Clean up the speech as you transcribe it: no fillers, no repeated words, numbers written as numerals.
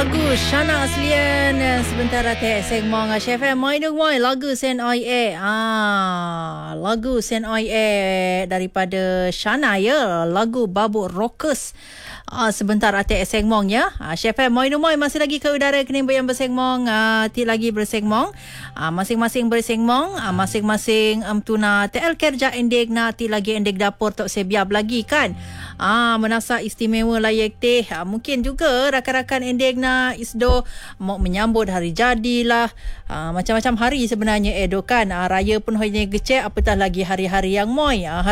Lagu Shana Aslian sebentar hati segmen Chef Mai Dung Mai lagu Sen Oi lagu Sen Oi daripada Shana ya, lagu Babuk Rockers. Sebentar hati segmen ya. Chef Mai Dung Mai masih lagi ke udara kini yang bersegmong, ti lagi bersegmong. Masing-masing bersegmong, masing-masing tuna TL kerja endek na ti lagi endek dapur tok sebiab lagi kan. Menasa istimewa layak teh. Mungkin juga rakan-rakan endek na isdo mau menyambut hari jadilah. Macam-macam hari sebenarnya edo kan. Raya pun hanya gecek apatah lagi hari-hari yang moi.